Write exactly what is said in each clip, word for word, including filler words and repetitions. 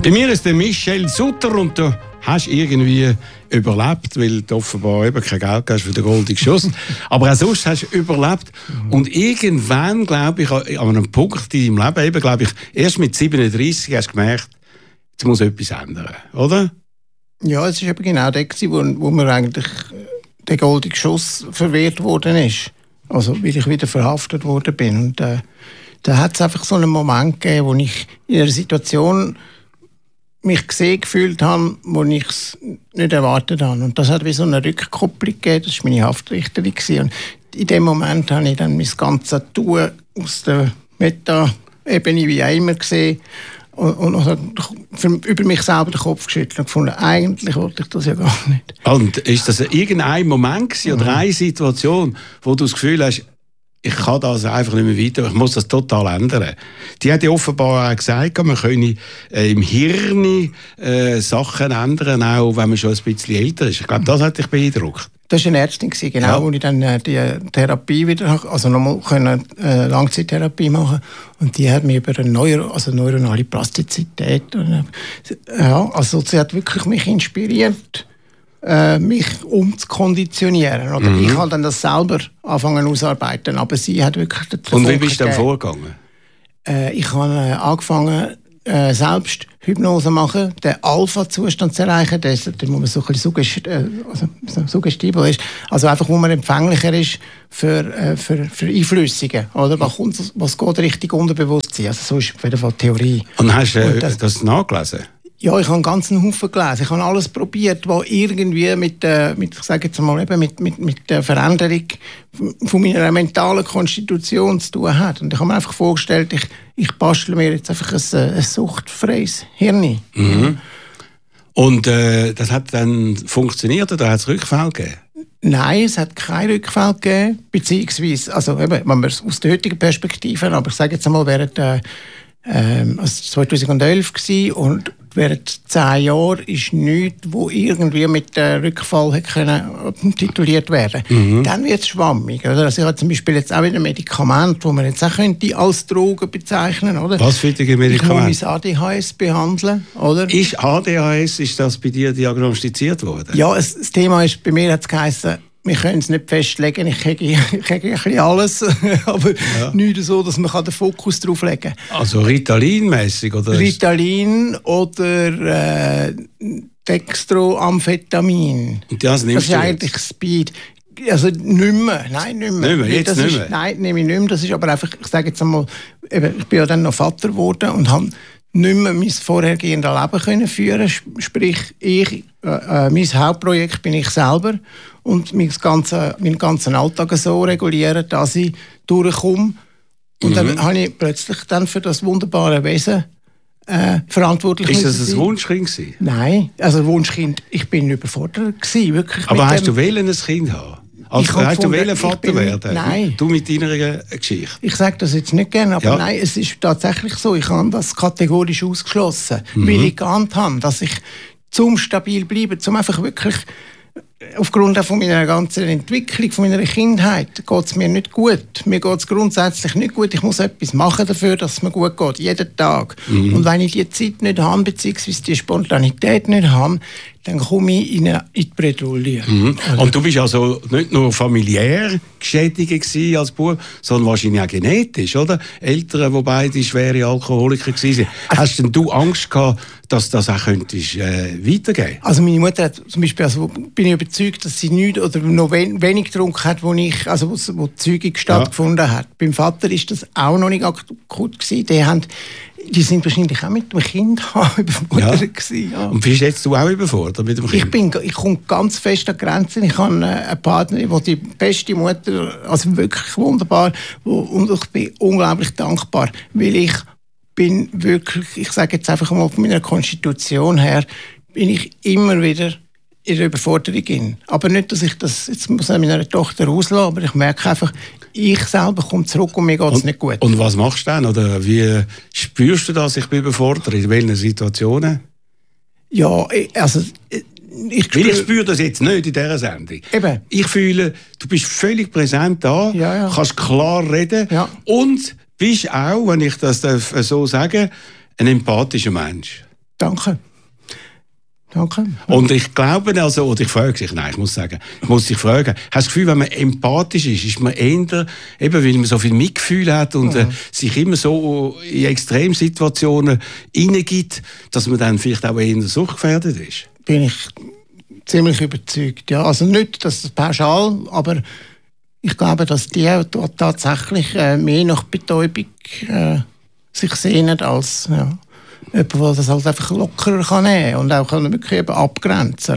Bei mir ist der Michel Sutter und du hast irgendwie überlebt, weil du offenbar eben kein Geld hast für den goldenen Schuss. Aber auch sonst hast du überlebt. Und irgendwann, glaube ich, an einem Punkt in deinem Leben, eben, glaube ich, erst mit siebenunddreissig hast du gemerkt, jetzt muss etwas ändern, oder? Ja, es war eben genau der, wo, wo mir eigentlich der goldene Schuss verwehrt worden ist. Also, weil ich wieder verhaftet worden bin. Und äh, da hat es einfach so einen Moment gegeben, wo ich in einer Situation mich gesehen gefühlt habe, wo ich es nicht erwartet habe. Und das hat wie so eine Rückkopplung gegeben. Das war meine Haftrichterin. Und in dem Moment habe ich dann mein ganzes Tun aus der Meta-Ebene wie auch immer gesehen und, und also für, über mich selber den Kopf geschüttelt und gefunden, eigentlich wollte ich das ja gar nicht. Und ist das irgendein Moment gewesen, oder eine Situation, wo du das Gefühl hast, ich kann das einfach nicht mehr weiter, ich muss das total ändern? Die hat ja offenbar auch gesagt, man könne äh, im Hirn äh, Sachen ändern, auch wenn man schon ein bisschen älter ist. Ich glaube, das hat dich beeindruckt. Das war eine Ärztin, genau, ja. Wo ich dann äh, die Therapie wieder, also nochmal können, äh, Langzeittherapie machen. Und die hat mich über eine Neuro, also neuronale Plastizität. Und, äh, ja, also sie hat wirklich mich inspiriert, äh, mich umzukonditionieren. Oder mhm. Ich habe dann das selber anfangen auszuarbeiten, aber sie hat wirklich dazu. Und wie bist du dann vorgegangen? Äh, ich habe äh, angefangen, Äh, selbst Hypnose machen, den Alpha-Zustand zu erreichen, der, ist, der muss man so ein bisschen suggest, äh, also, so suggestibel ist, also einfach, wo man empfänglicher ist für, äh, für, für Einflüssungen, oder? Was, kommt, was geht richtig Unterbewusstsein? Also so ist auf jeden Fall die Theorie. Und hast du äh, das, das nachgelesen? Ja, ich habe einen ganzen Haufen gelesen. Ich habe alles probiert, was irgendwie mit, äh, mit ich sage jetzt mal, eben mit, mit, mit der Veränderung von meiner mentalen Konstitution zu tun hat. Und ich habe mir einfach vorgestellt, ich, ich bastle mir jetzt einfach ein, ein suchtfreies Hirn. Mhm. Und äh, das hat dann funktioniert oder hat es Rückfall gegeben? Nein, es hat keinen Rückfall gegeben, beziehungsweise, also eben, wenn man es aus der heutigen Perspektive, aber ich sage jetzt einmal, während äh, ähm, also zweitausendelf war und während zehn Jahren ist nichts, wo irgendwie mit dem Rückfall können tituliert werden konnte. Mhm. Dann wird es schwammig. Oder? Also ich habe zum Beispiel jetzt auch wieder Medikamente, die man jetzt auch könnte als Drogen bezeichnen könnte. Was für Medikamente? Ich muss mein A D H S behandeln. Oder? Ist A D H S, ist das bei dir diagnostiziert worden? Ja, es, das Thema ist, bei mir hat es geheißen, wir können es nicht festlegen, ich kriege, ich kriege ein bisschen alles, aber ja. Nicht so, dass man den Fokus drauf legen kann. Also Ritalin-mässig? Oder Ritalin oder äh, Dextroamphetamin. Und das nimmst das ist du eigentlich Speed. Also nicht mehr, nein, nicht mehr. Nicht mehr, jetzt das nicht ist, mehr? Nein, nehme ich nicht mehr. Das ist aber einfach, ich sage jetzt einmal, eben, ich bin ja dann noch Vater geworden und habe nicht mehr mein vorhergehendes Leben können führen. Sprich, ich, äh, mein Hauptprojekt bin ich selber und mein ganzen, meinen ganzen Alltag so regulieren, dass ich durchkomme. Und mhm. dann habe ich plötzlich dann für das wunderbare Wesen äh, verantwortlich. Ist das ein Wunschkind gewesen? Nein, also Wunschkind, ich bin überfordert gewesen, wirklich. Aber hast du wählen ein Kind haben? Also hast gefunden, du wählen Vater bin, werden? Nein. Du mit deiner Geschichte? Ich sage das jetzt nicht gerne, aber ja. Nein, es ist tatsächlich so. Ich habe das kategorisch ausgeschlossen, mhm. weil ich geahnt habe, dass ich zum stabil bleibe, zum einfach wirklich aufgrund von meiner ganzen Entwicklung, von meiner Kindheit, geht es mir nicht gut. Mir geht es grundsätzlich nicht gut. Ich muss etwas machen dafür, dass es mir gut geht, jeden Tag. Mhm. Und wenn ich die Zeit nicht habe, beziehungsweise die Spontanität nicht habe, dann komme ich in, eine, in die Bredouille. Mhm. Also. Und du bist also nicht nur familiär geschädigt als Bub, sondern wahrscheinlich auch genetisch, oder? Eltern, die beide schwere Alkoholiker waren. Also, hast denn du Angst gehabt, dass das auch könntest, äh, weitergehen? Also meine Mutter hat zum Beispiel, also bin ich überzeugt, dass sie nichts oder noch wen, wenig getrunken hat, wo ich, also wo, wo die Zeugung stattgefunden ja. hat. Beim Vater ist das auch noch nicht akut gewesen. Die haben Die sind wahrscheinlich auch mit dem Kind überfordert ja. gewesen. Ja. Und bist jetzt du auch überfordert mit dem Kind? Ich, bin, ich komme ganz fest an Grenzen. Ich habe eine Partnerin, die die beste Mutter, also wirklich wunderbar, wo, und ich bin unglaublich dankbar, weil ich bin wirklich, ich sage jetzt einfach mal von meiner Konstitution her, bin ich immer wieder in der Überforderung bin. Aber nicht, dass ich das jetzt muss ich meiner Tochter auslassen, aber ich merke einfach, ich selber komme zurück und mir geht es nicht gut. Und was machst du dann? Oder wie spürst du das, ich bin überfordert? In welchen Situationen? Ja, also ich spüre, ich spüre das jetzt nicht in dieser Sendung. Eben. Ich fühle, du bist völlig präsent da, ja, ja. kannst klar reden ja. und bist auch, wenn ich das so sagen darf, ein empathischer Mensch. Danke. Danke. Und ich glaube, also, oder ich frage sich, nein, ich muss sagen, ich muss dich fragen, hast du das Gefühl, wenn man empathisch ist, ist man eher, eben weil man so viel Mitgefühl hat und mhm. äh, sich immer so in Extremsituationen hineingibt, dass man dann vielleicht auch eher suchtgefährdet ist? Bin ich ziemlich überzeugt, ja. Also nicht, dass das pauschal, aber ich glaube, dass die tatsächlich äh, mehr nach Betäubung äh, sich sehnen als, ja, jemand, der das halt einfach lockerer kann nehmen und auch kann wirklich eben abgrenzen.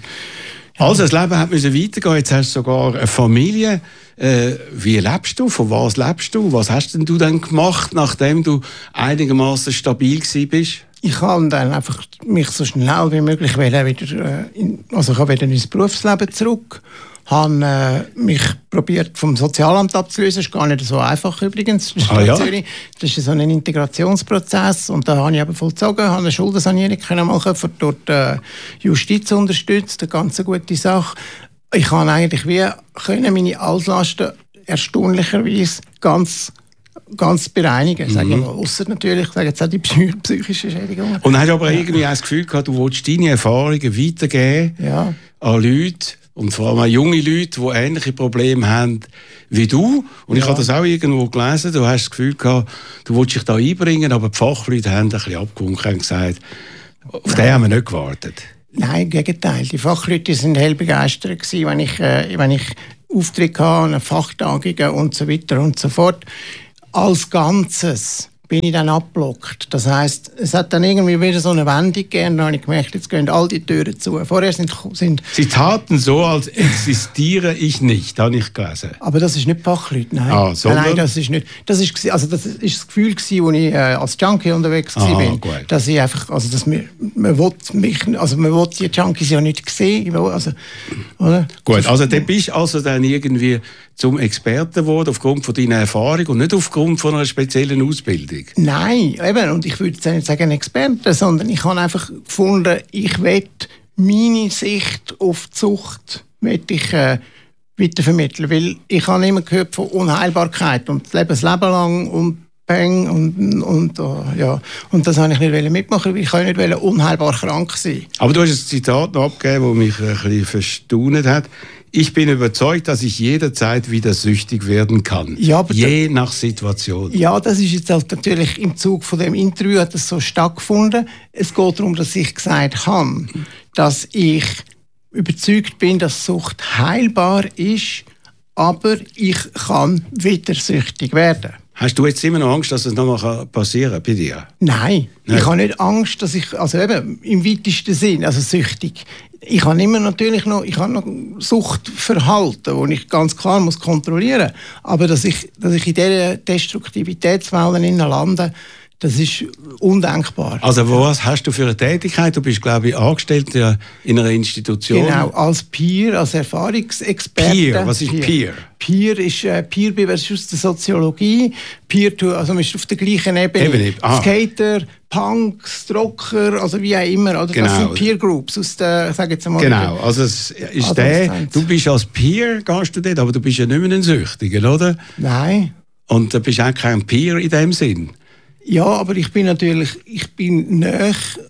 Ja. Also, das Leben hat müssen weitergehen. Jetzt hast du sogar eine Familie. Äh, wie lebst du? Von was lebst du? Was hast denn du dann gemacht, nachdem du einigermaßen stabil gewesen bist? Ich habe dann einfach mich so schnell wie möglich wieder, äh, in, also ich habe wieder ins Berufsleben zurück. habe äh, mich probiert vom Sozialamt abzulösen. Das ist gar nicht so einfach übrigens. Das ist, ah, ja? das ist so ein Integrationsprozess und da habe ich eben vollzogen, habe eine Schuldensanierung können machen, für dort äh, Justiz unterstützt, eine ganz gute Sache. Ich kann eigentlich wie können meine Altlasten erstaunlicherweise ganz ganz bereinigen, mhm. sage ich mal. Ausser natürlich, sage jetzt auch die psychische Schädigung. Und hast du aber ja. irgendwie auch das Gefühl gehabt, du willst deine Erfahrungen weitergeben ja. an Leute und vor allem an junge Leute, die ähnliche Probleme haben wie du. Und ja. ich habe das auch irgendwo gelesen, du hast das Gefühl gehabt, du willst dich da einbringen, aber die Fachleute haben ein bisschen abgewunken und gesagt, auf den haben wir nicht gewartet. Nein, im Gegenteil. Die Fachleute waren hell begeistert gewesen, wenn ich, äh, wenn ich Auftritte hatte, Fachtagungen und so weiter und so fort. Als Ganzes bin ich dann abgeblockt. Das heisst, es hat dann irgendwie wieder so eine Wendung gegeben, dann habe ich gemerkt, jetzt gehen all die Türen zu. Vorher sind, sind Sie taten so, als existiere ich nicht, habe ich gelesen. Aber das ist nicht Fachleute, nein. Ah, nein, nein, das ist nicht. Das ist, also das ist das Gefühl gewesen, als ich äh, als Junkie unterwegs war, bin, gut. dass ich einfach, also dass man, man will mich, also man will die Junkies ja nicht sehen, also, oder? Gut, also dann bist du also dann irgendwie zum Experten geworden aufgrund von deiner Erfahrung und nicht aufgrund von einer speziellen Ausbildung? Nein, eben, und ich würde jetzt nicht sagen Experten, sondern ich habe einfach gefunden, ich will meine Sicht auf die Sucht ich, äh, weitervermitteln, weil ich habe immer gehört von Unheilbarkeit und das Leben, das Leben lang und Peng und, und, uh, ja. und das wollte ich nicht mitmachen, weil ich nicht unheilbar krank sein. Aber du hast ein Zitat noch abgegeben, das mich ein bisschen verstaunt hat. Ich bin überzeugt, dass ich jederzeit wieder süchtig werden kann. Ja, aber je nach Situation. Ja, das ist jetzt halt natürlich im Zug von dem Interview hat das so stattgefunden. Es geht darum, dass ich gesagt habe, dass ich überzeugt bin, dass Sucht heilbar ist, aber ich kann wieder süchtig werden. Hast du jetzt immer noch Angst, dass es nochmal passieren kann bei dir? Nein, Nein, ich habe nicht Angst, dass ich, also eben im weitesten Sinn, also süchtig. Ich habe immer natürlich noch, ich habe noch Suchtverhalten, das ich ganz klar muss kontrollieren muss. Aber dass ich, dass ich in dieser Destruktivitätswelle lande, das ist undenkbar. Also was hast du für eine Tätigkeit? Du bist, glaube ich, angestellt in einer Institution. Genau, als Peer, als Erfahrungsexperte. Peer, was ist Peer? Peer, Peer ist äh, Peer ist aus der Soziologie. Peer, also man ist auf der gleichen Ebene. Ebene. Ah. Skater, Punks, Rocker, also wie auch immer. Oder? Genau. Das sind Peer Groups aus der, sag jetzt mal. Genau, also es ist also der, du bist als Peer, gehst du dort, aber du bist ja nicht mehr ein Süchtiger, oder? Nein. Und du bist auch kein Peer in dem Sinn. Ja, aber ich bin natürlich, ich bin näher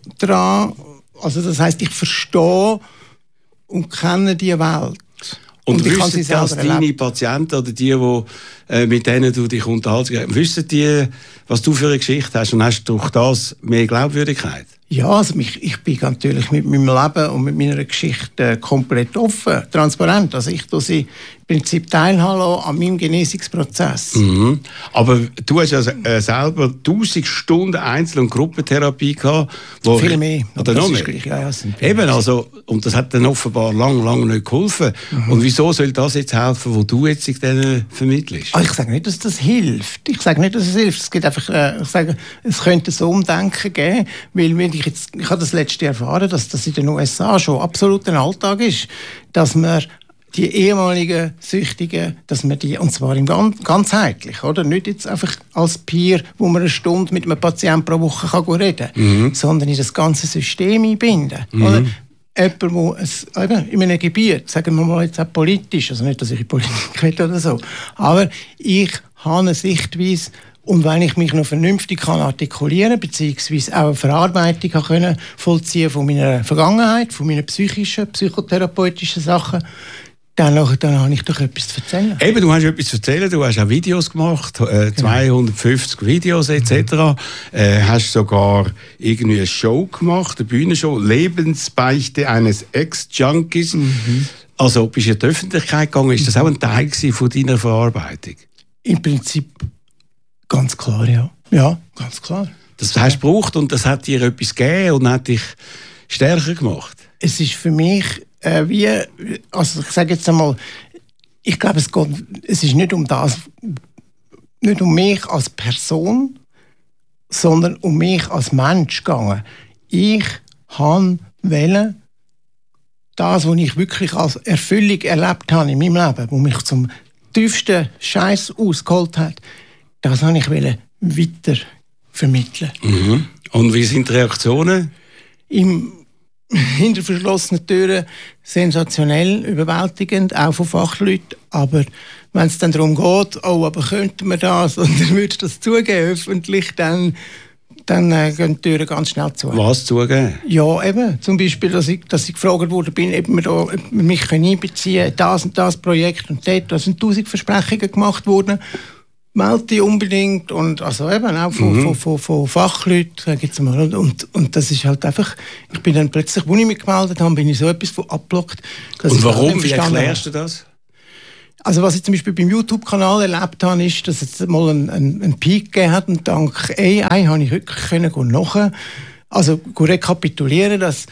dran. Also das heisst, ich verstehe und kenne die Welt. Und, und wissen das deine Patienten oder die, die äh, mit denen du dich unterhältst, wissen die, was du für eine Geschichte hast und hast durch das mehr Glaubwürdigkeit? Ja, also mich, ich bin natürlich mit meinem Leben und mit meiner Geschichte komplett offen, transparent. Also ich tue sie im Prinzip teilhaben an meinem Genesungsprozess. Mhm. Aber du hast ja äh, selber tausend Stunden Einzel- und Gruppentherapie gehabt. Wo viel mehr. Oder noch mehr? Gleich, ja, ja, Eben, also, und das hat dann offenbar lang, lang nicht geholfen. Mhm. Und wieso soll das jetzt helfen, wo du jetzt denen vermittelst? Ah, ich sage nicht, dass das hilft. Ich sage nicht, dass es hilft. Es gibt einfach, äh, ich sage, es könnte so Umdenken geben, weil wenn ich jetzt, ich habe das letzte erfahren, dass das in den U S A schon absolut ein Alltag ist, dass man die ehemaligen Süchtigen, dass man die, und zwar im Gan- ganzheitlich, oder? Nicht jetzt einfach als Peer, wo man eine Stunde mit einem Patienten pro Woche kann reden kann, mhm. sondern in das ganze System einbinden. Mhm. Oder? Jemand, der eben in einem Gebiet, sagen wir mal jetzt auch politisch, also nicht, dass ich in Politik rede oder so, aber ich habe eine Sichtweise, Und wenn ich mich noch vernünftig kann artikulieren beziehungsweise auch eine Verarbeitung kann können vollziehen von meiner Vergangenheit, von meinen psychischen, psychotherapeutischen Sachen, dann, dann habe ich doch etwas zu erzählen. Eben, du hast etwas zu erzählen, du hast auch Videos gemacht, äh, zweihundertfünfzig Videos et cetera. Mhm. Äh, hast sogar irgendwie eine Show gemacht, eine Bühnenshow, Lebensbeichte eines Ex-Junkies. Mhm. Also bist du in die Öffentlichkeit gegangen, ist das auch ein Teil von deiner Verarbeitung? Im Prinzip ganz klar, ja. Ja, ganz klar. Das hast du gebraucht und das hat dir etwas gegeben und hat dich stärker gemacht? Es ist für mich äh, wie, also ich sage jetzt einmal, ich glaube, es geht, es ist nicht um das, nicht um mich als Person, sondern um mich als Mensch gegangen. Ich wollte das, was ich wirklich als Erfüllung erlebt habe in meinem Leben, was mich zum tiefsten Scheiß ausgeholt hat, das wollte ich weiter vermitteln. Mhm. Und wie sind die Reaktionen? Im, hinter verschlossenen Türen sensationell, überwältigend, auch von Fachleuten. Aber wenn es dann darum geht, oh, aber könnte man das, und dann würdest du das zugeben, öffentlich, dann, dann äh, gehen die Türen ganz schnell zu. Was zugeben? Ja, eben. Zum Beispiel, dass ich, dass ich gefragt worden bin, ob wir, da, ob wir mich einbeziehen können, das und das Projekt und dort. Da sind tausend Versprechungen gemacht worden. Meld dich unbedingt und also eben auch von, mhm. von, von, von Fachleuten gibt's mal. Und, und, und das ist halt einfach, ich bin dann plötzlich, als ich mich gemeldet habe, bin ich so etwas von abgelockt. Und warum? Wie erklärst du das? Also was ich zum Beispiel beim YouTube-Kanal erlebt habe, ist, dass es mal einen, einen, einen Peak gegeben hat und dank A I habe ich wirklich können gehen nachher, also rekapitulieren, dass,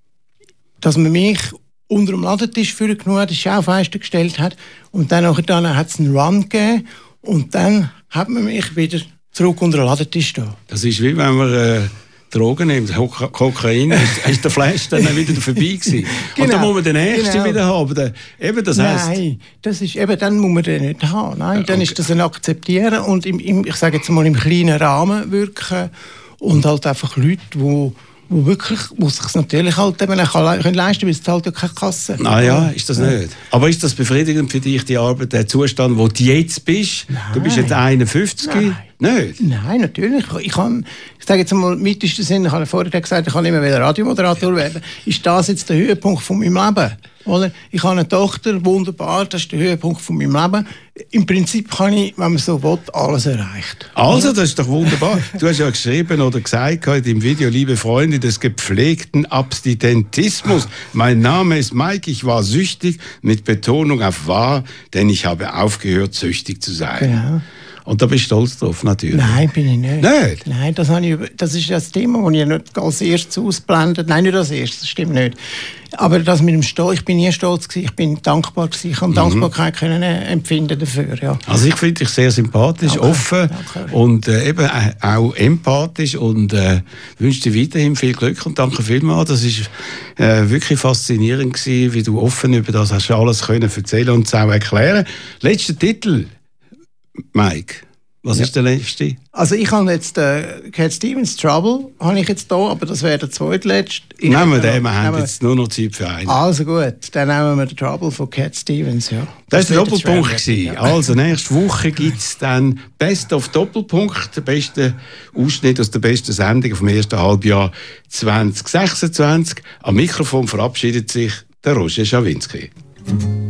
dass man mich unter dem Ladentisch vorgenommen hat, das Schaufenster gestellt hat und dann, dann hat es einen Run gegeben. Und dann hat man mich wieder zurück unter den Ladentisch da. Das ist wie wenn man äh, Drogen nimmt, Kokain, ist, ist der Flash dann wieder vorbei gewesen. Genau. Und dann muss man den nächsten genau. wieder haben. Der, eben, das heisst, Nein, das ist, eben, dann muss man den nicht haben. Nein, dann okay. ist das ein Akzeptieren und im, im, ich sage jetzt mal im kleinen Rahmen wirken und halt einfach Leute, die wo wirklich, wo sich natürlich halt eben auch leisten können, weil es zahlt ja keine Kasse. Ah ja, ist das nicht. Aber ist das befriedigend für dich, die Arbeit, der Zustand, wo du jetzt bist? Nein. Du bist jetzt einundfünfzig? Nein. Nicht? Nein, natürlich. Ich, kann, ich sage jetzt mal im weitesten Sinn, ich habe vorher gesagt, ich kann immer wieder Radiomoderator werden. Ist das jetzt der Höhepunkt von meinem Leben? Oder? Ich habe eine Tochter, wunderbar, das ist der Höhepunkt von meinem Leben. Im Prinzip kann ich, wenn man so will, alles erreicht. Also, das ist doch wunderbar. Du hast ja geschrieben oder gesagt heute im Video, liebe Freunde des gepflegten Abstinentismus. Mein Name ist Mike, ich war süchtig, mit Betonung auf wahr, denn ich habe aufgehört, süchtig zu sein. Genau. Und da bist du stolz drauf, natürlich. Nein, bin ich nicht. Nicht? Nein, das, habe ich, das ist das Thema, das ich nicht als erstes ausblendet. Nein, nicht als erstes, das stimmt nicht. Aber das mit dem Stolz, ich bin nie stolz gewesen, ich bin dankbar gewesen. Ich habe mhm. Dankbarkeit können empfinden dafür, ja. Also ich finde dich sehr sympathisch, okay. offen okay. und äh, eben äh, auch empathisch und äh, wünsche dir weiterhin viel Glück und danke vielmals. Das ist äh, wirklich faszinierend gewesen, wie du offen über das hast alles können erzählen und es auch erklären. Letzter Titel. Mike, was ja. ist der letzte? Also ich habe jetzt äh, Cat Stevens Trouble, habe ich jetzt da, aber das wäre der zweitletzte. Ich nehmen wir den, wir haben jetzt nur noch Zeit für einen. Also gut, dann nehmen wir den Trouble von Cat Stevens, ja. Das war der Doppelpunkt. Ja. Also nächste Woche gibt es dann Best of Doppelpunkt, der beste Ausschnitt aus der besten Sendung vom ersten Halbjahr zwanzig sechsundzwanzig. Am Mikrofon verabschiedet sich der Roger Schawinski.